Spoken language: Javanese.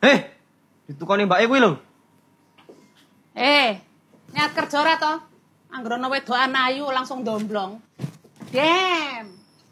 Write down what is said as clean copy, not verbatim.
Ditukoni mbake kuwi lho. Niat kerja ora to? Anggere ana wedokan ayu langsung domblong. Dem.